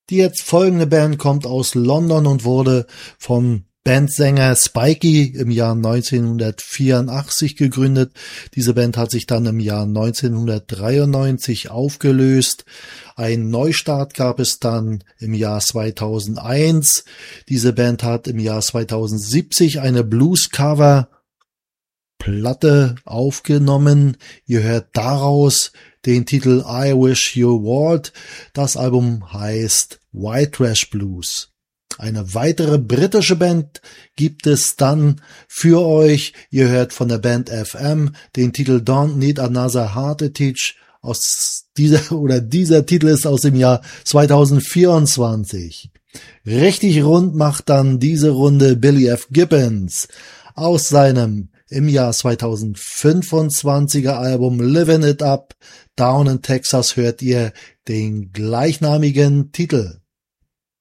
Die jetzt folgende Band kommt aus London und wurde vom Bandsänger Spikey im Jahr 1984 gegründet. Diese Band hat sich dann im Jahr 1993 aufgelöst. Ein Neustart gab es dann im Jahr 2001. Diese Band hat im Jahr 2070 eine Blues-Cover-Platte aufgenommen. Ihr hört daraus den Titel I Wish You Would. Das Album heißt White Trash Blues. Eine weitere britische Band gibt es dann für euch. Ihr hört von der Band FM den Titel Don't Need Another Heart Attack. Dieser Titel ist aus dem Jahr 2024. Richtig rund macht dann diese Runde Billy F. Gibbons aus seinem im Jahr 2025er Album Livin' It Up. Down in Texas hört ihr den gleichnamigen Titel.